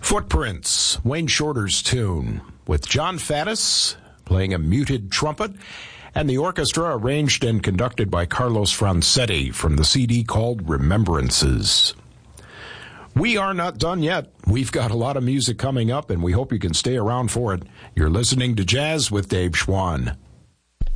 Footprints, Wayne Shorter's tune, with John Faddis playing a muted trumpet, and the orchestra arranged and conducted by Carlos Francetti from the CD called Remembrances. We are not done yet. We've got a lot of music coming up, and we hope you can stay around for it. You're listening to Jazz with Dave Schwann.